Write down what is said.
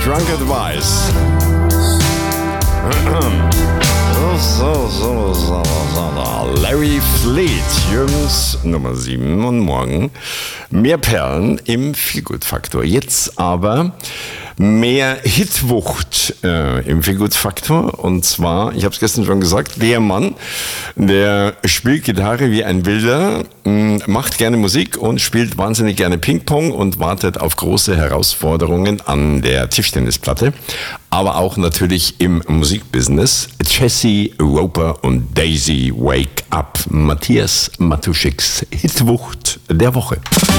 Drunk Advice. Larry Fleet, Jungs, Nummer 7 und morgen mehr Perlen im Feelgood-Faktor. Jetzt aber mehr Hitwucht im Feelgood-Faktor. Und zwar, ich habe es gestern schon gesagt, der Mann, der spielt Gitarre wie ein Wilder, macht gerne Musik und spielt wahnsinnig gerne Ping-Pong und wartet auf große Herausforderungen an der Tischtennisplatte, aber auch natürlich im Musikbusiness. Jesse Roper und Daisy Wake Up. Matthias Matuscheks Hitwucht der Woche.